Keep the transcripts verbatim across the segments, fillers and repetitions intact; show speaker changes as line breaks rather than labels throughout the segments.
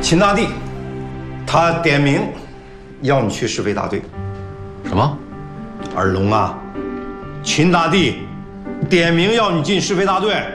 秦大帝，他点名要你去是非大队。
什么？
二龙啊，秦大帝点名要你进是非大队。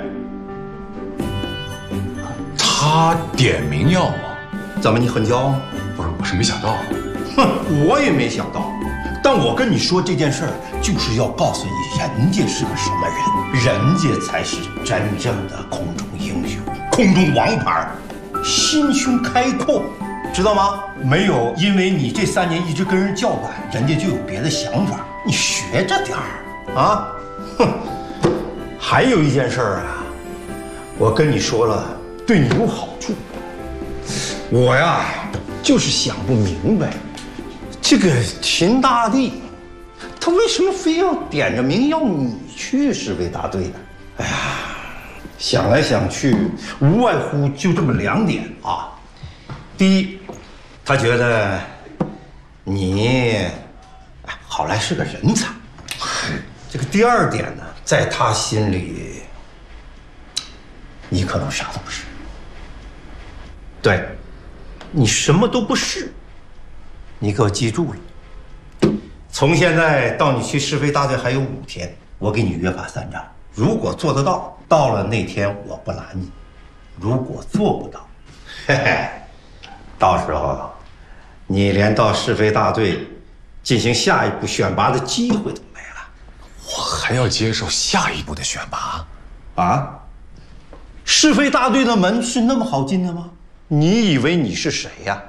他点名要我？
怎么你很骄傲？
不是，我是没想到。
哼，我也没想到。但我跟你说这件事儿，就是要告诉你，人家是个什么人，人家才是真正的空中英雄，空中王牌，心胸开阔，知道吗？没有因为你这三年一直跟人叫板，人家就有别的想法，你学着点儿啊！哼，还有一件事儿啊，我跟你说了，对你有好处。我呀，就是想不明白。这个秦大帝，他为什么非要点着名要你去是非大队呢？哎呀，想来想去，无外乎就这么两点啊。第一，他觉得你，哎，好赖是个人才。这个第二点呢，在他心里，你可能啥都不是。对，你什么都不是。你给我记住了，从现在到你去是非大队还有五天，我给你约法三章。如果做得到，到了那天我不拦你；如果做不到，嘿嘿，到时候你连到是非大队进行下一步选拔的机会都没了。
我还要接受下一步的选拔？
啊？是非大队的门是那么好进的吗？你以为你是谁呀？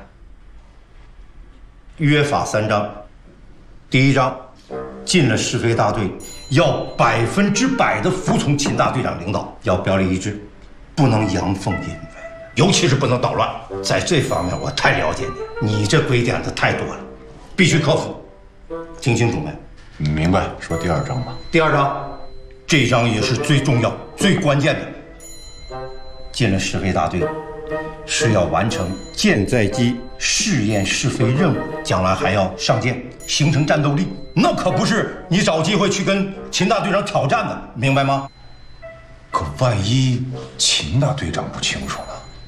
约法三章，第一章，进了是非大队，要百分之百的服从秦大队长领导，要表里一致，不能阳奉阴违，尤其是不能捣乱。在这方面我太了解你，你这鬼点子太多了，必须克服。听清楚没？
明白。说第二章吧。
第二章，这一章也是最重要、最关键的。进了是非大队，是要完成舰载机试验试飞任务，将来还要上舰，形成战斗力。那可不是你找机会去跟秦大队长挑战的，明白吗？
可万一秦大队长不清楚呢？